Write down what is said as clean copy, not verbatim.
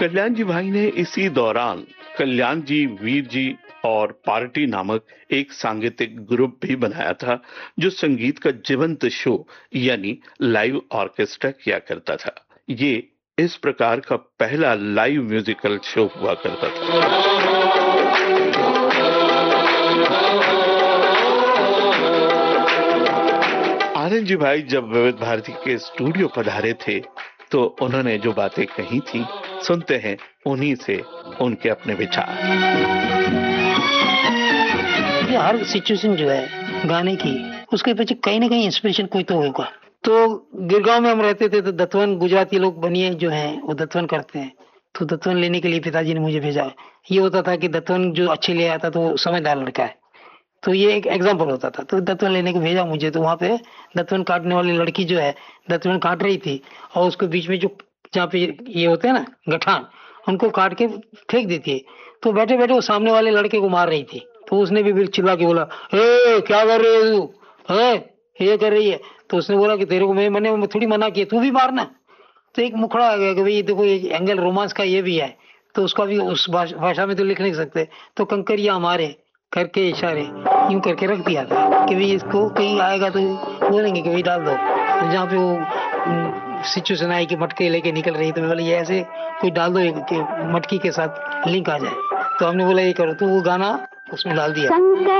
कल्याण जी भाई ने इसी दौरान कल्याण जी, वीर जी और पार्टी नामक एक सांगीतिक ग्रुप भी बनाया था जो संगीत का जीवंत शो यानी लाइव ऑर्केस्ट्रा किया करता था। ये इस प्रकार का पहला लाइव म्यूजिकल शो हुआ करता था। आनंद जी भाई जब विविध भारती के स्टूडियो पधारे थे तो उन्होंने जो बातें कही थी, सुनते हैं उन्हीं से उनके अपने विचार। हर सिचुएशन जो है गाने की, उसके पीछे कहीं ना कहीं इंस्पिरेशन कोई तो होगा। तो गिरगांव में हम रहते थे तो दत्तवन गुजराती लोग बनिए जो हैं वो दत्तवन करते हैं, तो दत्तवन लेने के लिए पिताजी ने मुझे भेजा। ये होता था कि दत्तवन जो अच्छे ले आता तो वो समझदार लड़का है, तो ये एक एग्जाम्पल होता था। तो दत्तवन लेने को भेजा मुझे, तो वहां पे दत्तवन काटने वाली लड़की जो है दत्तवन काट रही थी और उसके बीच में जो जहाँ पे ये होते हैं ना गठान, उनको काट के फेंक देती है। तो बैठे बैठे वो सामने वाले लड़के को मार रही थी, तो उसने भी चिल्ला के बोला, ए क्या कर रही है तू, है ये कर रही है। तो उसने बोला कि तेरे को मैंने थोड़ी मना किया, तू भी मारना। तो एक मुखड़ा आ गया कि भाई देखो एक एंगल रोमांस का ये भी है, तो उसका भी उस भाषा में तो लिख नहीं सकते। तो कंकरिया हमारे करके इशारे यूं करके रख दिया था कि भाई इसको कहीं आएगा तो बोलेंगे कि भाई डाल दो। तो जहाँ पे वो सिचुएशन आई कि मटके लेके निकल रही, तो बोले ये ऐसे कोई डाल दो कि मटकी के साथ लिंक आ जाए। तो हमने बोला ये करो, तो वो गाना उसमें डाल दिया।